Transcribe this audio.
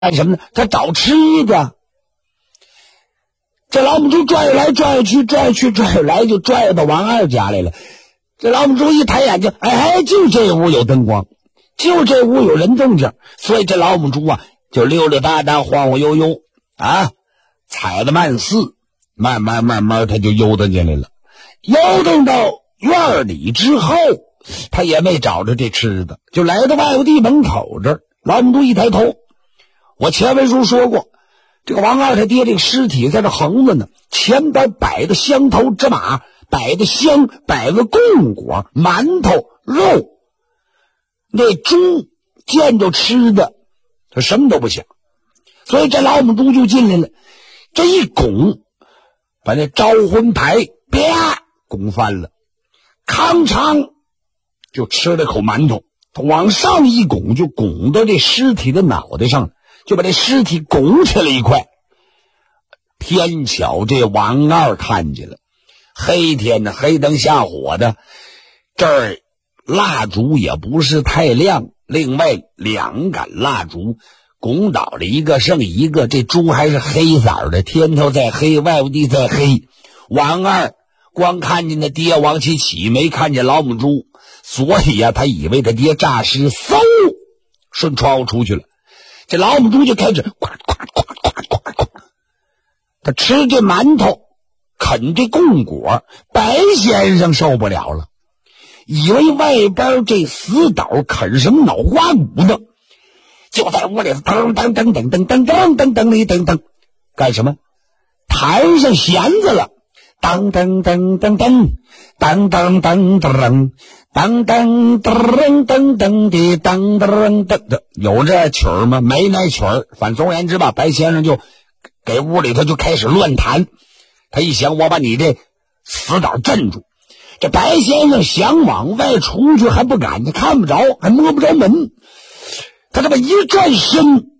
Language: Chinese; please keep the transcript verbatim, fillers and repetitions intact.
干什么呢？他找吃的。这老母猪转悠来转悠去，转悠去转悠来，就转悠到王二家来了。这老母猪一抬眼睛，哎，就这屋有灯光，就这屋有人动静，所以这老母猪啊，就溜溜达达，晃晃悠悠啊，踩得慢似，慢慢慢慢他就悠荡进来了。悠荡到院里之后，他也没找着这吃的，就来到外屋地门口这儿。老母猪一抬头，我前文书说过，这个王二他爹这个尸体在这横着呢，前边摆的香头芝麻，摆的香，摆的供果，馒头肉。那猪见着吃的，他什么都不想，所以这老母猪就进来了，这一拱，把那招魂牌啪拱翻了，康长就吃了口馒头，他往上一拱，就拱到这尸体的脑袋上，就把这尸体拱起了一块。偏巧这王二看见了，黑天的黑灯瞎火的，这儿蜡烛也不是太亮，另外两杆蜡烛拱倒了一个剩一个，这猪还是黑色的，天头在黑，外屋地在黑。王二光看见他爹往起起，没看见老母猪，所以呀、啊，他以为他爹诈尸，嗖顺窗户出去了。这老母猪就开始呱呱呱呱呱呱，他吃这馒头，啃这供果。白先生受不了了，以为外边这死倒啃什么脑瓜骨呢，就在屋里噔噔噔噔噔噔噔噔噔一噔噔，干什么？弹上弦子了，当当当当当当当当当当当当当当的当当当的，有这曲儿吗？没那曲儿。反正总而言之吧，白先生就给屋里头就开始乱弹。他一想，我把你这死倒镇住。这白先生想往外出去还不敢，他看不着，还摸不着门。他这么一转身，